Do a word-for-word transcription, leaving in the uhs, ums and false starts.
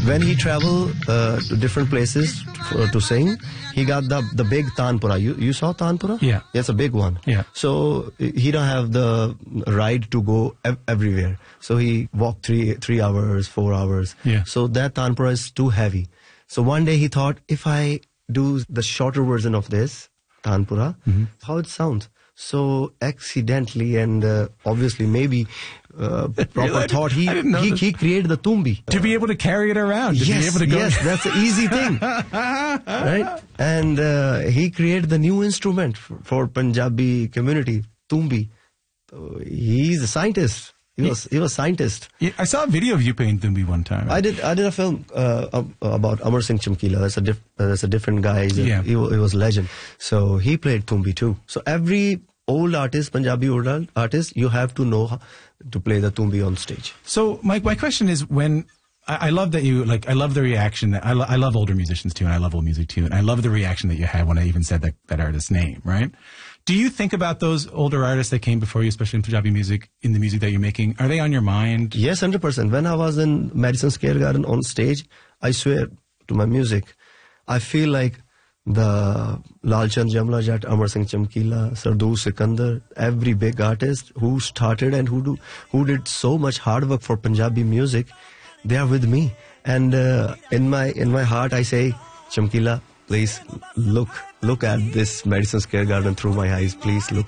when he traveled uh, to different places for, to sing, he got the the big Tanpura. You you saw Tanpura? Yeah. It's a big one. Yeah. So he don't have the ride to go ev everywhere. So he walked three three hours, four hours. Yeah. So that Tanpura is too heavy. So one day he thought, if I do the shorter version of this Tanpura, mm-hmm. how it sounds. So accidentally and uh, obviously maybe uh, proper really? thought, he he, he created the tumbi. To be able to carry it around. To yes, be able to go yes, that's an easy thing. Right? And uh, he created the new instrument for, for Punjabi community, tumbi. So he's a scientist. He was he was a scientist. Yeah, I saw a video of you playing tumbi one time. I did I did a film uh, about Amar Singh Chamkila. That's a diff, uh, that's a different guy. He's a, yeah. he, he was a legend. So he played tumbi too. So every old artist, Punjabi old artist, you have to know how to play the tumbi on stage. So my my question is, when I, I love that you like I love the reaction that I, lo I love older musicians too, and I love old music too, and I love the reaction that you had when I even said that that artist's name, right? Do you think about those older artists that came before you, especially in Punjabi music, in the music that you're making? Are they on your mind? Yes, one hundred percent. When I was in Madison Square Garden on stage, I swear to my music, I feel like the Lalchand Jamla Jatt, Amar Singh Chamkila, Sardoor Sikandar, every big artist who started and who do, who did so much hard work for Punjabi music, they are with me. And uh, in my in my heart, I say, Chamkila, please look look at this Madison Square Garden through my eyes. Please look.